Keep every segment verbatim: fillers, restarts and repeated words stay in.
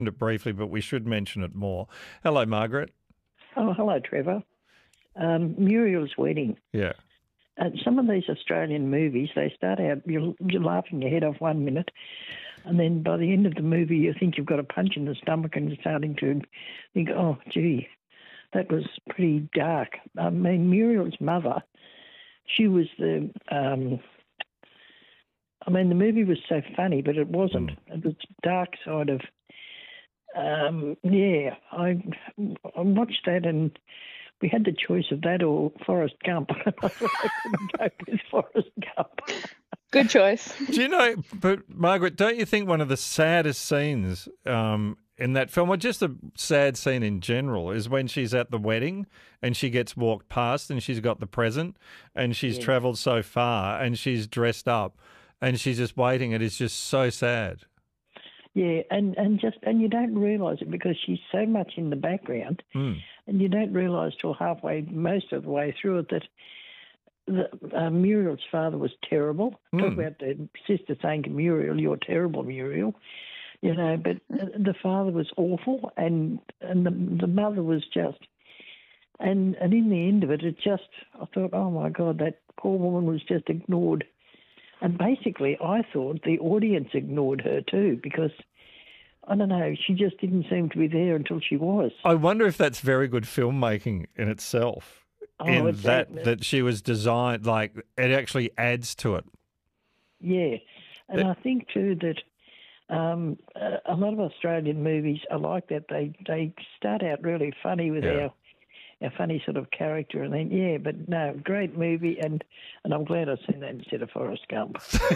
it briefly, but we should mention it more. Hello, Margaret. Oh, hello, Trevor. Um, Muriel's Wedding. Yeah. Uh, some of these Australian movies, they start out, you're, you're laughing your head off one minute, and then by the end of the movie, you think you've got a punch in the stomach and you're starting to think, oh, gee, that was pretty dark. I mean, Muriel's mother, she was the... Um, I mean, the movie was so funny, but it wasn't. Mm. It was dark side of... Um, yeah, I, I watched that and we had the choice of that or Forrest Gump. I couldn't go with Forrest Gump. Good choice. Do you know, but Margaret, don't you think one of the saddest scenes um, in that film, or just a sad scene in general, is when she's at the wedding and she gets walked past and she's got the present and she's yeah. travelled so far and she's dressed up and she's just waiting. It is just so sad. Yeah, and, and just and you don't realise it because she's so much in the background, mm. and you don't realise till halfway, most of the way through it, that the, uh, Muriel's father was terrible. Mm. Talk about the sister saying to Muriel, "You're terrible, Muriel," you know. But the father was awful, and and the the mother was just, and and in the end of it, it just I thought, oh my God, that poor woman was just ignored. And basically, I thought the audience ignored her too because, I don't know, she just didn't seem to be there until she was. I wonder if that's very good filmmaking in itself, oh, in it's that, that, that she was designed, like, it actually adds to it. Yeah, and but, I think too that um, a lot of Australian movies are like that. They they start out really funny with yeah. our... a funny sort of character, and then, yeah, but no, great movie, and, and I'm glad I've seen that instead of Forrest Gump.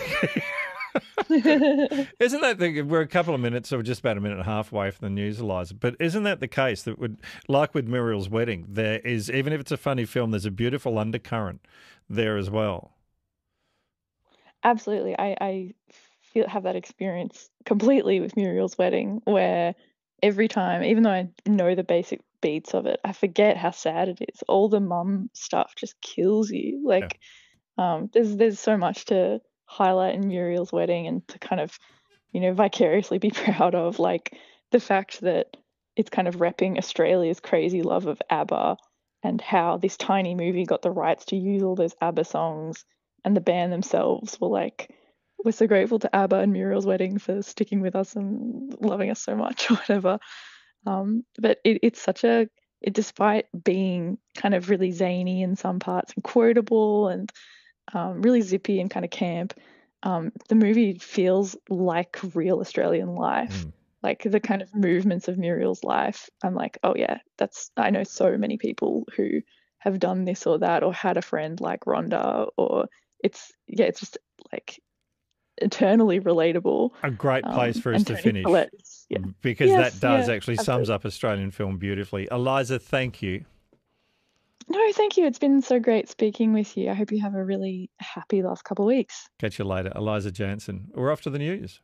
Isn't that the, we're a couple of minutes, or just about a minute and a half away from the news, Eliza, but isn't that the case that, would, like with Muriel's Wedding, there is, even if it's a funny film, there's a beautiful undercurrent there as well? Absolutely. I, I feel have that experience completely with Muriel's Wedding, where every time, even though I know the basic beats of it, I forget how sad it is. All the mum stuff just kills you. Like, yeah. um, there's there's so much to highlight in Muriel's Wedding and to kind of, you know, vicariously be proud of. Like the fact that it's kind of repping Australia's crazy love of ABBA and how this tiny movie got the rights to use all those ABBA songs, and the band themselves were like, we're so grateful to ABBA and Muriel's Wedding for sticking with us and loving us so much, or whatever. Um, but it, it's such a, it, despite being kind of really zany in some parts and quotable and um, really zippy and kind of camp, um, the movie feels like real Australian life. Mm. Like the kind of movements of Muriel's life. I'm like, oh yeah, that's, I know so many people who have done this or that or had a friend like Rhonda, or it's, yeah, it's just like eternally relatable. A great place um, for us to finish. Yeah. Because yes, that does yeah, actually absolutely. sums up Australian film beautifully. Eliza, thank you. No, thank you. It's been so great speaking with you. I hope you have a really happy last couple of weeks. Catch you later. Eliza Jansen. We're off to the news.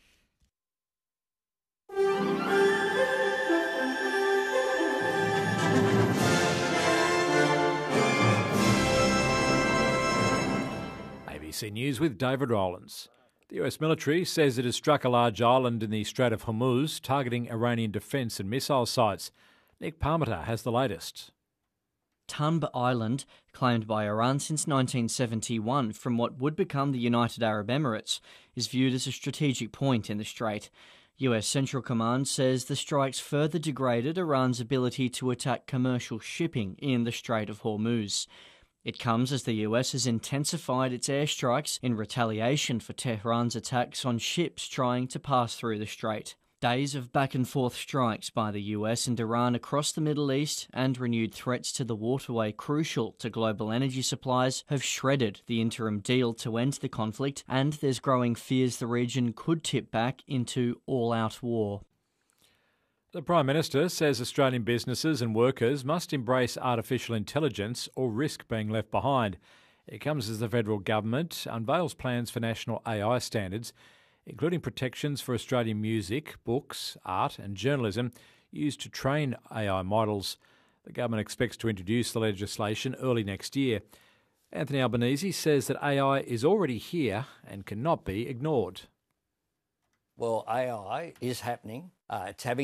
A B C News with David Rowlands. The U S military says it has struck a large island in the Strait of Hormuz, targeting Iranian defence and missile sites. Nick Parmenter has the latest. Tanb Island, claimed by Iran since nineteen seventy-one from what would become the United Arab Emirates, is viewed as a strategic point in the strait. U S Central Command says the strikes further degraded Iran's ability to attack commercial shipping in the Strait of Hormuz. It comes as the U S has intensified its airstrikes in retaliation for Tehran's attacks on ships trying to pass through the strait. Days of back-and-forth strikes by the U S and Iran across the Middle East and renewed threats to the waterway crucial to global energy supplies have shredded the interim deal to end the conflict, and there's growing fears the region could tip back into all-out war. The Prime Minister says Australian businesses and workers must embrace artificial intelligence or risk being left behind. It comes as the federal government unveils plans for national A I standards, including protections for Australian music, books, art and journalism used to train A I models. The government expects to introduce the legislation early next year. Anthony Albanese says that A I is already here and cannot be ignored. Well, A I is happening. Uh, it's having